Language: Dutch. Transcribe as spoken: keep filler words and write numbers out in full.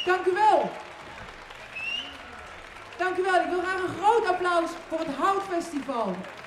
Dank u wel. Dank u wel. Ik wil graag een groot applaus voor het Houtfestival.